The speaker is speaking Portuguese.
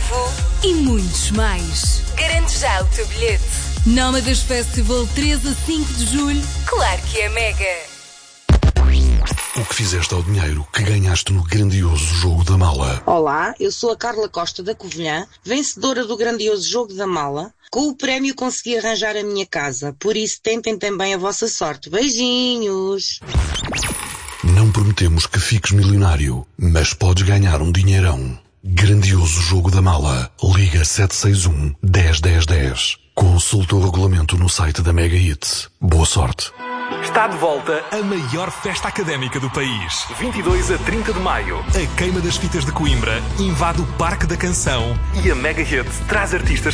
Vivo e muitos mais. Garante já o teu bilhete. Nómadas Festival 3 a 5 de julho. Claro que é mega. O que fizeste ao dinheiro que ganhaste no grandioso jogo da mala? Olá, eu sou a Carla Costa da Covilhã, vencedora do grandioso jogo da mala. Com o prémio consegui arranjar a minha casa, por isso tentem também a vossa sorte. Beijinhos! Não prometemos que fiques milionário, mas podes ganhar um dinheirão. Grandioso jogo da mala. Liga 761 10 10 10. Consulta o regulamento no site da Mega Hits. Boa sorte! Está de volta a maior festa académica do país. 22 a 30 de maio. A Queima das Fitas de Coimbra invade o Parque da Canção e a Mega Hits traz artistas